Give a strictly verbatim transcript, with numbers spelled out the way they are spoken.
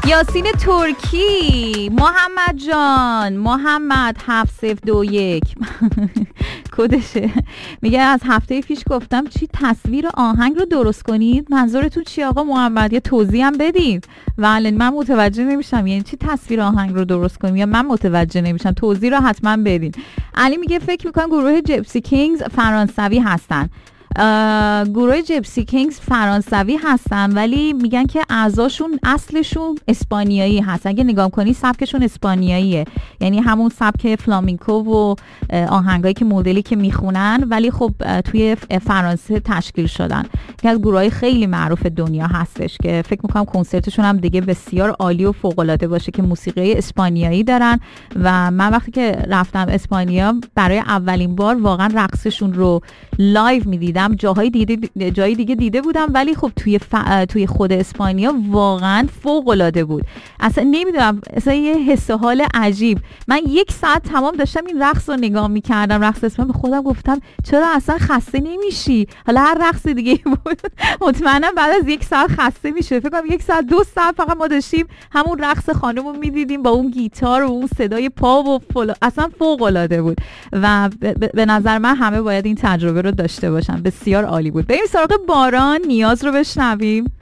یاسین ترکی. محمد جان، محمد هفت صفر دو یک کدشه. میگه از هفته پیش گفتم چی تصویر آهنگ رو درست کنید. منظورتون چی آقا محمد؟ یه توضیح هم بدید. ولی من متوجه نمیشم یعنی چی تصویر آهنگ رو درست کنیم، یا من متوجه نمیشم. توضیح رو حتما بدین. علی میگه فکر میکنم گروه جپسی کینگز فرانسوی هستن. گروه جپسی کینگز فرانسوی هستن ولی میگن که اعضاشون اصلشون اسپانیایی هستن. اگه نگاه کنی سبکشون اسپانیاییه، یعنی همون سبک فلامینکو و آهنگایی که مدلی که میخونن، ولی خب توی فرانسه تشکیل شدن. یکی از گروهای خیلی معروف دنیا هستش که فکر میکنم کنسرتشون هم دیگه بسیار عالی و فوق العاده باشه که موسیقی اسپانیایی دارن. و من وقتی که رفتم اسپانیا برای اولین بار واقعا رقصشون رو لایو میدیدم. جاهای دیده جای دیگه دیده بودم ولی خب توی ف... توی خود اسپانیا واقعا فوق العاده بود. اصلا نمیدونم، اصلا یه حس و حال عجیب. من یک ساعت تمام داشتم این رقص رو نگاه میکردم، رقص اسپانیا. به خودم گفتم چرا اصلا خسته نمیشی؟ حالا هر رقص دیگه بود مطمئنم بعد از یک ساعت خسته میشه. فکر کنم یک ساعت دو ساعت فقط ما داشتیم همون رقص خانم رو میدیدیم با اون گیتار و اون صدای پا و فلا. اصلا فوق العاده بود و ب... ب... به نظر من همه باید این تجربه رو داشته باشن. بسیار عالی بود. بریم سراغ باران نیاز رو بشنویم.